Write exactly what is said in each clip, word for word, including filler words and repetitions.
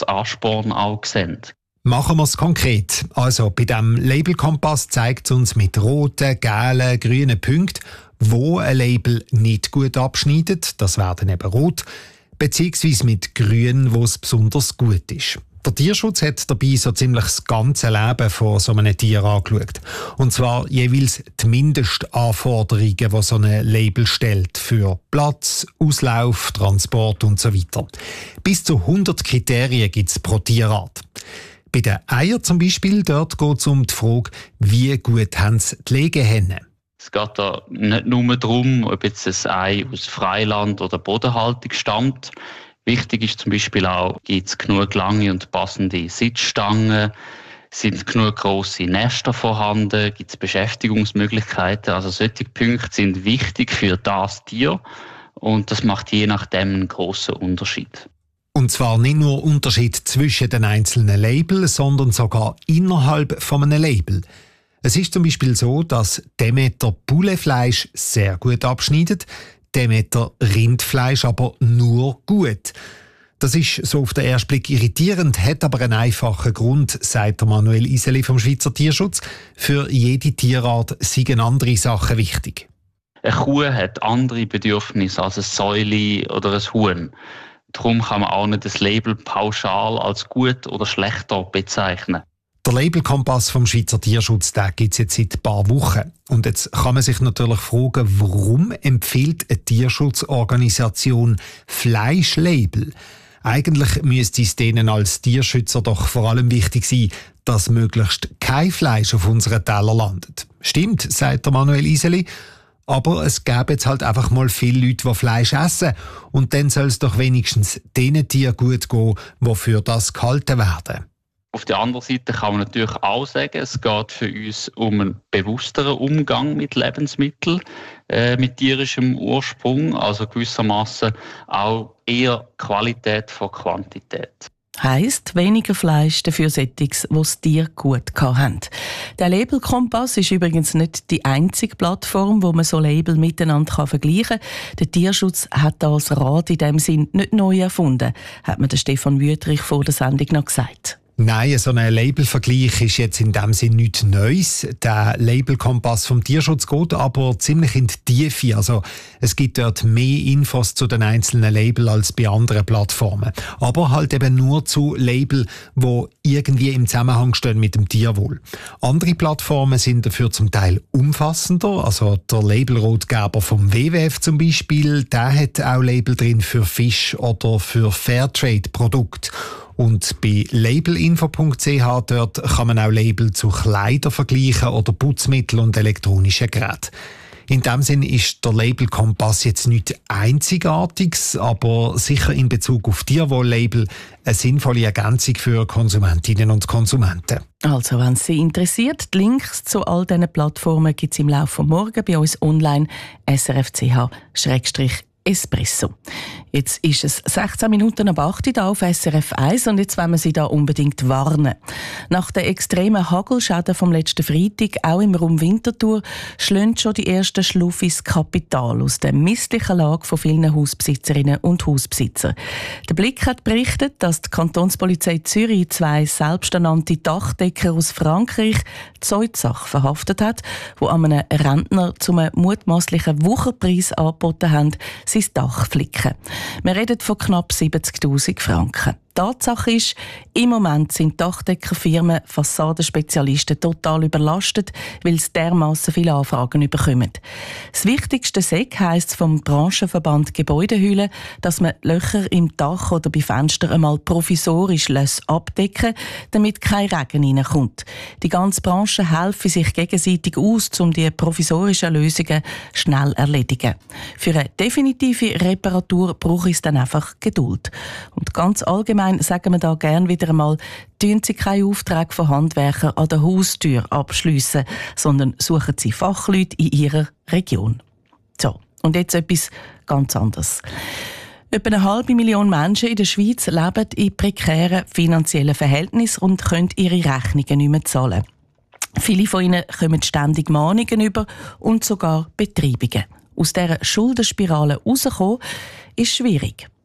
Ansporn auch sehen. Machen wir es konkret. Also bei diesem Labelkompass zeigt es uns mit roten, gelben, grünen Punkten, wo ein Label nicht gut abschneidet, das wäre dann eben rot, beziehungsweise mit grün, wo es besonders gut ist. Der Tierschutz hat dabei so ziemlich das ganze Leben von so einem Tier angeschaut. Und zwar jeweils die Mindestanforderungen, die so ein Label stellt für Platz, Auslauf, Transport und so weiter. Bis zu hundert Kriterien gibt es pro Tierart. Bei den Eiern zum Beispiel, dort geht es um die Frage, wie gut haben es die Legehennen. Es geht da nicht nur darum, ob jetzt ein Ei aus Freiland oder Bodenhaltung stammt. Wichtig ist zum Beispiel auch, gibt es genug lange und passende Sitzstangen, sind genug grosse Nester vorhanden, gibt es Beschäftigungsmöglichkeiten. Also solche Punkte sind wichtig für das Tier und das macht je nachdem einen grossen Unterschied. Und zwar nicht nur Unterschied zwischen den einzelnen Labels, sondern sogar innerhalb von einem Label. Es ist zum Beispiel so, dass Demeter Pouletfleisch sehr gut abschneidet, Demeter Rindfleisch aber nur gut. Das ist so auf den ersten Blick irritierend, hat aber einen einfachen Grund, sagt Manuel Iseli vom Schweizer Tierschutz. Für jede Tierart sind andere Sachen wichtig. Eine Kuh hat andere Bedürfnisse als ein Säuli oder ein Huhn. Darum kann man auch nicht das Label pauschal als gut oder schlechter bezeichnen. Der Labelkompass vom Schweizer Tierschutz gibt es jetzt seit ein paar Wochen. Und jetzt kann man sich natürlich fragen, warum empfiehlt eine Tierschutzorganisation Fleischlabel? Eigentlich müsste es denen als Tierschützer doch vor allem wichtig sein, dass möglichst kein Fleisch auf unseren Teller landet. Stimmt, sagt der Manuel Iseli. Aber es gäbe jetzt halt einfach mal viele Leute, die Fleisch essen. Und dann soll es doch wenigstens denen Tieren gut gehen, die für das gehalten werden. Auf der anderen Seite kann man natürlich auch sagen, es geht für uns um einen bewussteren Umgang mit Lebensmitteln, äh, mit tierischem Ursprung, also gewissermaßen auch eher Qualität vor Quantität. Heisst weniger Fleisch, dafür Sättiges, was das Tier gut haben. Der Labelkompass ist übrigens nicht die einzige Plattform, wo man so Label miteinander vergleichen kann. Der Tierschutz hat das Rad in dem Sinn nicht neu erfunden, hat mir der Stefan Wüthrich vor der Sendung noch gesagt. Nein, so ein Labelvergleich ist jetzt in dem Sinn nichts Neues. Der Labelkompass vom Tierschutz geht aber ziemlich in die Tiefe. Also es gibt dort mehr Infos zu den einzelnen Label als bei anderen Plattformen. Aber halt eben nur zu Label, die irgendwie im Zusammenhang stehen mit dem Tierwohl. Andere Plattformen sind dafür zum Teil umfassender. Also der Labelrotgeber vom W W F zum Beispiel, der hat auch Label drin für Fisch oder für Fairtrade-Produkte. Und bei labelinfo punkt c h dort kann man auch Label zu Kleidern vergleichen oder Putzmittel und elektronischen Geräten. In dem Sinn ist der Labelkompass jetzt nichts Einzigartiges, aber sicher in Bezug auf Tierwohl-Label eine sinnvolle Ergänzung für Konsumentinnen und Konsumenten. Also, wenn es Sie interessiert, die Links zu all diesen Plattformen gibt es im Laufe von morgen bei uns online s r f punkt c h schrägstrich Espresso. Jetzt ist es sechzehn Minuten ab acht Uhr auf S R F eins und jetzt wollen wir Sie da unbedingt warnen. Nach den extremen Hagelschäden vom letzten Freitag, auch im Raum Winterthur, schlagen schon die ersten Schluffis Kapital aus der misslichen Lage von vielen Hausbesitzerinnen und Hausbesitzer. Der Blick hat berichtet, dass die Kantonspolizei Zürich zwei selbsternannte Dachdecker aus Frankreich Zeugsache verhaftet hat, die an einem Rentner zum mutmaßlichen Wucherpreis angeboten haben, sein Dach flicken. Wir reden von knapp siebzigtausend Franken. Tatsache ist, im Moment sind Dachdeckerfirmen, Fassadenspezialisten total überlastet, weil sie dermassen viele Anfragen bekommen. Das wichtigste Sek heisst vom Branchenverband Gebäudehülle, dass man Löcher im Dach oder bei Fenstern einmal provisorisch abdecken lässt, damit kein Regen reinkommt. Die ganze Branche helfe sich gegenseitig aus, um die provisorischen Lösungen schnell zu erledigen. Für eine definitive Reparatur braucht es dann einfach Geduld. Und ganz allgemein sagen wir da gerne wieder einmal, tun Sie keinen Auftrag von Handwerkern an der Haustür abschliessen, sondern suchen Sie Fachleute in Ihrer Region. So, und jetzt etwas ganz anderes. Etwa eine halbe Million Menschen in der Schweiz leben in prekären finanziellen Verhältnissen und können ihre Rechnungen nicht mehr zahlen. Viele von ihnen kommen ständig Mahnungen über und sogar Betreibungen. Aus dieser Schuldenspirale rauszukommen, ist schwierig.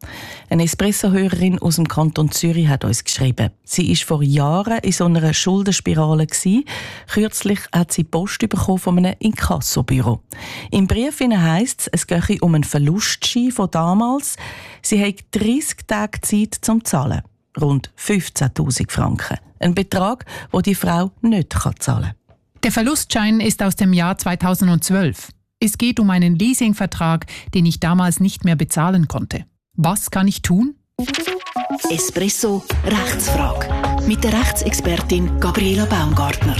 Eine Espresso-Hörerin aus dem Kanton Zürich hat uns geschrieben. Sie war vor Jahren in so einer Schuldenspirale gewesen. Kürzlich hat sie Post bekommen von einem Inkassobüro. Im Brief heisst es, es gehe um einen Verlustschein von damals. Sie hat dreissig Tage Zeit zum Zahlen. Rund fünfzehntausend Franken. Ein Betrag, den die Frau nicht zahlen kann. Der Verlustschein ist aus dem Jahr zweitausendzwölf. Es geht um einen Leasingvertrag, den ich damals nicht mehr bezahlen konnte. Was kann ich tun? Espresso Rechtsfrage mit der Rechtsexpertin Gabriela Baumgartner.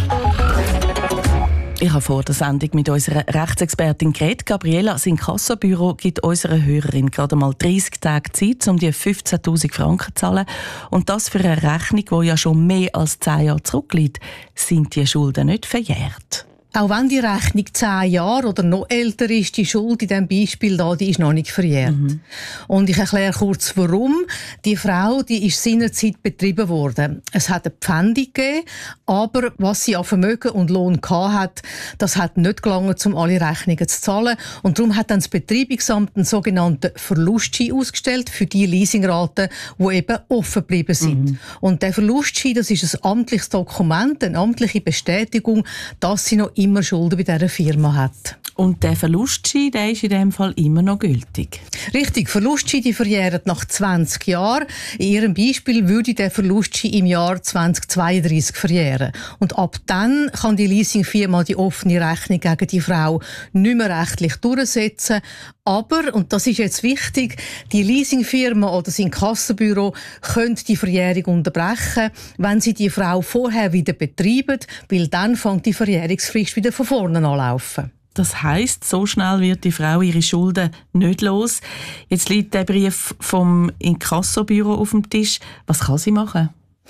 Ich habe vor der Sendung mit unserer Rechtsexpertin geredet. Gabriela, das Inkassobüro gibt unserer Hörerin gerade mal dreissig Tage Zeit, um die fünfzehntausend Franken zu zahlen. Und das für eine Rechnung, die ja schon mehr als zehn Jahre zurückliegt. Sind die Schulden nicht verjährt? Auch wenn die Rechnung zehn Jahre oder noch älter ist, die Schuld in diesem Beispiel da, die ist noch nicht verjährt. Mhm. Und ich erkläre kurz, warum. Die Frau, die ist seinerzeit betrieben worden. Es hat eine Pfändung gegeben, aber was sie an Vermögen und Lohn hatte, das hat nicht gelangt, um alle Rechnungen zu zahlen. Und darum hat dann das Betreibungsamt einen sogenannten Verlustschein ausgestellt für die Leasingraten, die eben offen geblieben sind. Mhm. Und der Verlustschein, das ist ein amtliches Dokument, eine amtliche Bestätigung, dass sie noch immer Schulden bei dieser Firma hat. Und der Verlustschein, der ist in diesem Fall immer noch gültig? Richtig, Verlustschein, die verjähren nach zwanzig Jahren. In Ihrem Beispiel würde der Verlustschein im Jahr zweitausendzweiunddreissig verjähren. Und ab dann kann die Leasingfirma die offene Rechnung gegen die Frau nicht mehr rechtlich durchsetzen. Aber, und das ist jetzt wichtig, die Leasingfirma oder das Inkassobüro können die Verjährung unterbrechen, wenn sie die Frau vorher wieder betreiben, weil dann fängt die Verjährungsfrist wieder von vorne anlaufen. Das heisst, so schnell wird die Frau ihre Schulden nicht los. Jetzt liegt der Brief vom Inkassobüro auf dem Tisch. Was kann sie machen?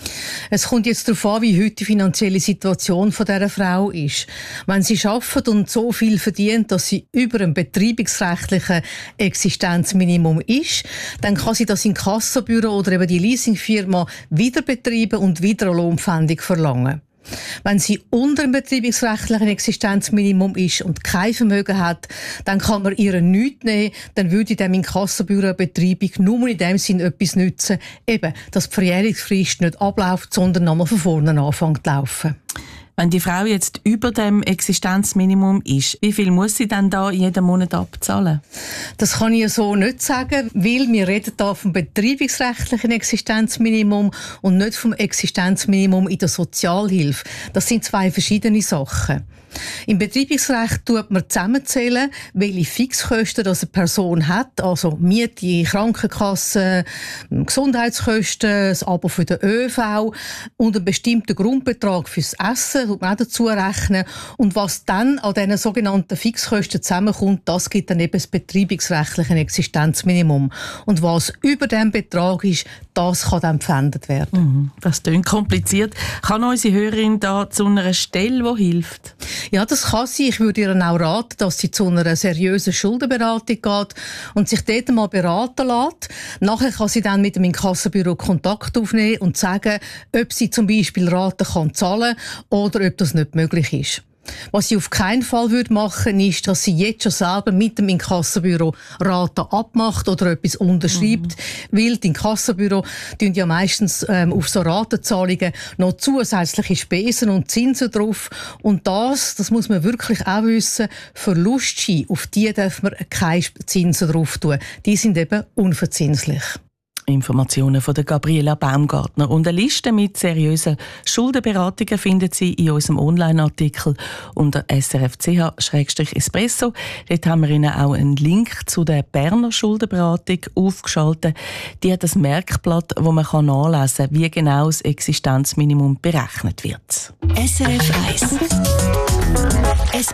Es kommt jetzt darauf an, wie heute die finanzielle Situation von dieser Frau ist. Wenn sie arbeitet und so viel verdient, dass sie über einem betreibungsrechtlichen Existenzminimum ist, dann kann sie das Inkassobüro oder eben die Leasingfirma wieder betreiben und wieder eine Lohnpfändung verlangen. Wenn sie unter dem betreibungsrechtlichen Existenzminimum ist und kein Vermögen hat, dann kann man ihr nichts nehmen, dann würde dem Inkassobüro eine Betreibung nur in dem Sinn etwas nützen, eben, dass die Verjährungsfrist nicht abläuft, sondern nochmal von vorne anfängt zu laufen. Wenn die Frau jetzt über dem Existenzminimum ist, wie viel muss sie dann da jeden Monat abzahlen? Das kann ich so nicht sagen, weil wir reden da vom betreibungsrechtlichen Existenzminimum und nicht vom Existenzminimum in der Sozialhilfe. Das sind zwei verschiedene Sachen. Im Betreibungsrecht tut man zusammenzählen, welche Fixkosten das eine Person hat, also Miete, Krankenkasse, Gesundheitskosten, das Abo für den ÖV und einen bestimmten Grundbetrag fürs Essen, tut man auch dazu rechnen. Und was dann an diesen sogenannten Fixkosten zusammenkommt, das gibt dann eben das betreibungsrechtliche Existenzminimum. Und was über diesem Betrag ist, das kann dann gepfändet werden. Mhm, das klingt kompliziert. Kann unsere Hörerin da zu einer Stelle, die hilft? Ja, das kann sie. Ich würde ihr auch raten, dass sie zu einer seriösen Schuldenberatung geht und sich dort mal beraten lässt. Nachher kann sie dann mit dem Inkassobüro Kontakt aufnehmen und sagen, ob sie zum Beispiel Raten kann zahlen oder ob das nicht möglich ist. Was sie auf keinen Fall machen würde, ist, dass sie jetzt schon selber mit dem Inkassobüro Raten abmacht oder etwas unterschreibt, mhm. weil die Inkassobüro tun ja meistens ähm, auf so Ratenzahlungen noch zusätzliche Spesen und Zinsen drauf. Und das, das muss man wirklich auch wissen, Verlustscheine, auf die darf man keine Zinsen drauf tun. Die sind eben unverzinslich. Informationen von der Gabriela Baumgartner. Und eine Liste mit seriösen Schuldenberatungen findet Sie in unserem Online-Artikel unter s r f punkt c h slash espresso. Dort haben wir Ihnen auch einen Link zu der Berner Schuldenberatung aufgeschaltet. Die hat ein Merkblatt, wo man nachlesen kann, wie genau das Existenzminimum berechnet wird. S R F eins